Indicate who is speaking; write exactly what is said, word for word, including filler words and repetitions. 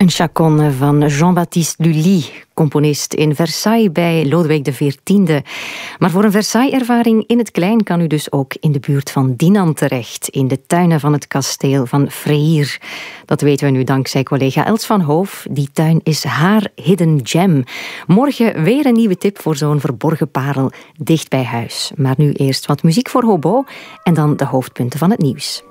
Speaker 1: Een chaconne van Jean-Baptiste Lully, componist in Versailles bij Lodewijk de veertiende. Maar voor een Versailles-ervaring in het klein kan u dus ook in de buurt van Dinan terecht, in de tuinen van het kasteel van Freyr. Dat weten we nu dankzij collega Els van Hoof. Die tuin is haar hidden gem. Morgen weer een nieuwe tip voor zo'n verborgen parel dicht bij huis. Maar nu eerst wat muziek voor hobo en dan de hoofdpunten van het nieuws.